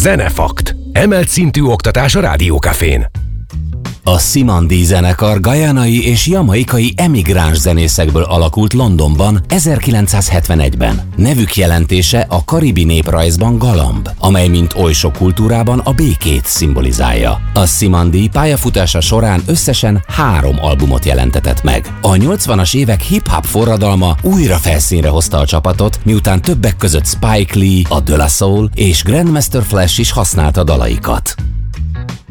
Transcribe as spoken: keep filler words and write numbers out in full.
Zenefakt. Emelt szintű oktatás a Rádiókafén. A Simandi zenekar gajánai és jamaikai emigráns zenészekből alakult Londonban ezerkilencszázhetvenegyben. Nevük jelentése a karibi néprajzban galamb, amely mint oly sok kultúrában a békét szimbolizálja. A Simandi pályafutása során összesen három albumot jelentetett meg. A nyolcvanas évek hip-hop forradalma újra felszínre hozta a csapatot, miután többek között Spike Lee, a De La Soul és Grandmaster Flash is használta dalaikat.